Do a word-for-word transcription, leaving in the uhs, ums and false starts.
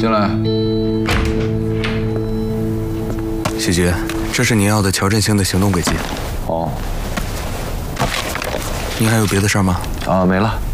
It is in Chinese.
进来。 喜爵，这是您要的乔振兴的行动轨迹。 哦。 您还有别的事儿吗？ 啊，没了。